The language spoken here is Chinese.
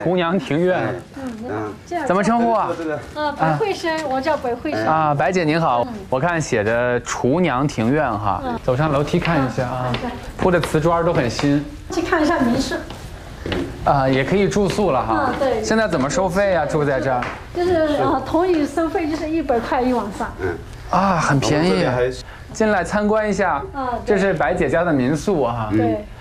厨娘庭院，怎么称呼啊？ 白慧生，我叫白慧生。 啊，白姐您好，我看写着厨娘庭院哈，走上楼梯看一下啊，铺的瓷砖都很新。 去看一下民宿。 啊，也可以住宿了哈。 对。 现在怎么收费啊？住在这儿？ 就是同意收费就是100块一晚上。 啊，很便宜。进来参观一下。这是白姐家的民宿哈。 对。